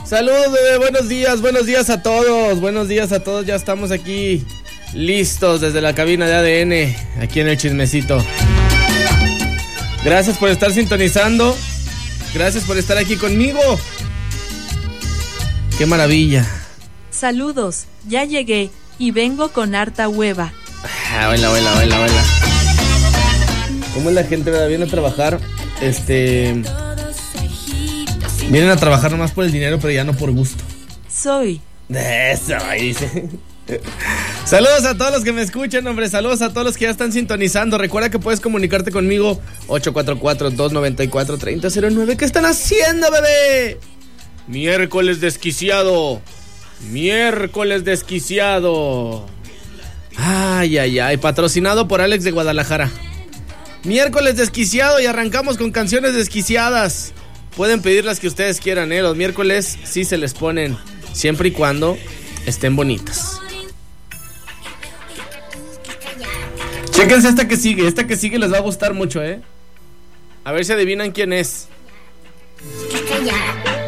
Saludos, bebé, buenos días a todos, ya estamos aquí listos desde la cabina de ADN, aquí en el chismecito. Gracias por estar sintonizando, gracias por estar aquí conmigo. ¡Qué maravilla! Saludos, ya llegué y vengo con harta hueva. Hola. ¿Cómo es la gente, verdad? Viene a trabajar, vienen a trabajar nomás por el dinero, pero ya no por gusto. Soy. Eso, ahí dice. Saludos a todos los que me escuchan, hombre. Saludos a todos los que ya están sintonizando. Recuerda que puedes comunicarte conmigo 844-294-3009. ¿Qué están haciendo, bebé? Miércoles desquiciado. Ay, patrocinado por Alex de Guadalajara. Miércoles desquiciado y arrancamos con canciones desquiciadas. Pueden pedir las que ustedes quieran, los miércoles sí se les ponen, siempre y cuando estén bonitas. Chéquense esta que sigue les va a gustar mucho, A ver si adivinan quién es.